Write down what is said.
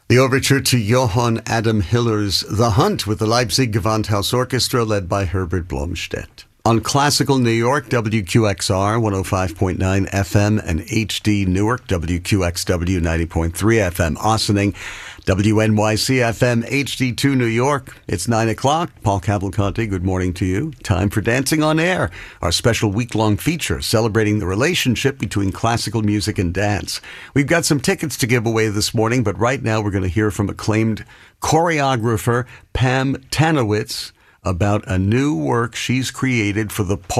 The overture to Johann Adam Hiller's The Hunt with the Leipzig Gewandhaus Orchestra led by Herbert Blomstedt. On Classical New York, WQXR 105.9 FM and HD Newark, WQXW 90.3 FM Ossining, WNYC FM HD2 New York. It's 9 o'clock. Paul Cavalcanti, good morning to you. Time for Dancing on Air, our special week-long feature celebrating the relationship between classical music and dance. We've got some tickets to give away this morning, but right now we're going to hear from acclaimed choreographer Pam Tanowitz about a new work she's created for the